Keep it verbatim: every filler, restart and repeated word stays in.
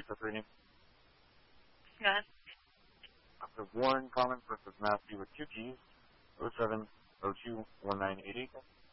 code for your name? Go ahead. Officer Warren Collins versus Matthew with two keys, oh seven oh two one nine eight eight.